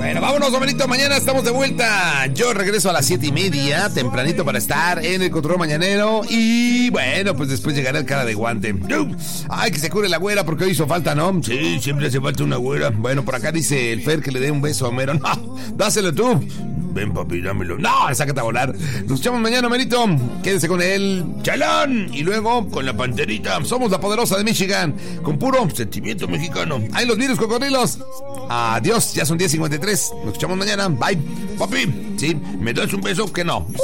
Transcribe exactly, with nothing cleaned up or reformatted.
Bueno, vámonos, Domenito. Mañana estamos de vuelta. Yo regreso a las siete y media, tempranito para estar en el control mañanero. Y bueno, pues después llegará el cara de guante. Ay, que se cure la güera porque hoy hizo falta, ¿no? Sí, siempre hace falta una güera. Bueno, por acá dice el Fer que le dé un beso a Homero. No, dáselo tú. Ven, papi, dámelo. No, sácate a volar. Nos escuchamos mañana, Merito. Quédese con el chalán. Y luego con la panterita. Somos la poderosa de Michigan. Con puro sentimiento mexicano. ¡Ay, los virus cocodrilos! Adiós, ya son diez cincuenta y tres. Nos escuchamos mañana. Bye. Papi, ¿sí? ¿Me das un beso? Que no.